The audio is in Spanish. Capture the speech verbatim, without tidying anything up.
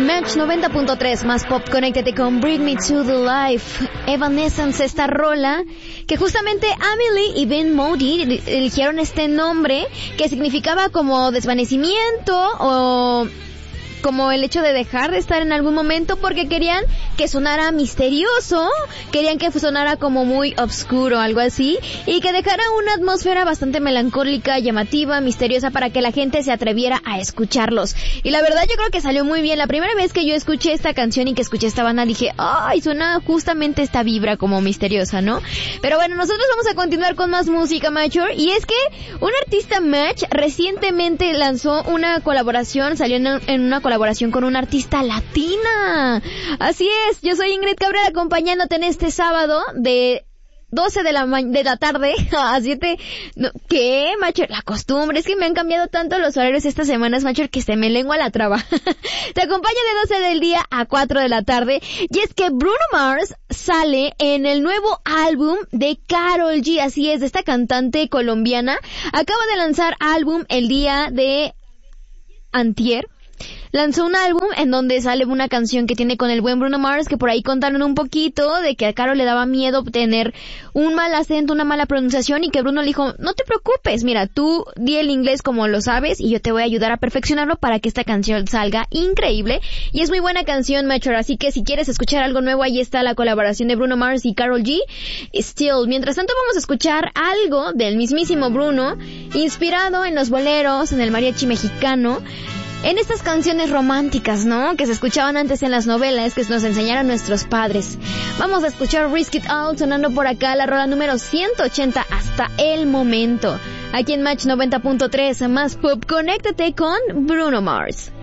Match noventa punto tres, más pop, conéctate con Bring Me to the Life. Evanescence, esta rola que justamente Amelie y Ben Modi eligieron este nombre que significaba como desvanecimiento o como el hecho de dejar de estar en algún momento, porque querían que sonara misterioso, querían que sonara como muy oscuro, algo así, y que dejara una atmósfera bastante melancólica, llamativa, misteriosa, para que la gente se atreviera a escucharlos. Y la verdad yo creo que salió muy bien. La primera vez que yo escuché esta canción y que escuché esta banda dije, ay, suena justamente esta vibra como misteriosa, ¿no? Pero bueno, nosotros vamos a continuar con más música, Mature, y es que un artista Match recientemente lanzó una colaboración, salió en, en una colaboración colaboración con una artista latina. Así es, yo soy Ingrid Cabrera acompañándote en este sábado de doce de la ma- de la tarde a siete. No, ¿qué, Macher? La costumbre, es que me han cambiado tanto los horarios estas semanas, Macher, que se me lengua la traba. Te acompaño de doce del día a cuatro de la tarde, y es que Bruno Mars sale en el nuevo álbum de Karol G, así es, de esta cantante colombiana. Acaba de lanzar álbum el día de antier. Lanzó un álbum en donde sale una canción que tiene con el buen Bruno Mars, que por ahí contaron un poquito de que a Caro le daba miedo tener un mal acento, una mala pronunciación, y que Bruno le dijo, no te preocupes, mira, tú di el inglés como lo sabes y yo te voy a ayudar a perfeccionarlo para que esta canción salga increíble. Y es muy buena canción, Mature, así que si quieres escuchar algo nuevo, ahí está la colaboración de Bruno Mars y Karol G. Still, mientras tanto vamos a escuchar algo del mismísimo Bruno, inspirado en los boleros, en el mariachi mexicano, en estas canciones románticas, ¿no? Que se escuchaban antes en las novelas que nos enseñaron nuestros padres. Vamos a escuchar Risk It All sonando por acá, la rola número ciento ochenta hasta el momento. Aquí en Match noventa punto tres, más pop, conéctate con Bruno Mars.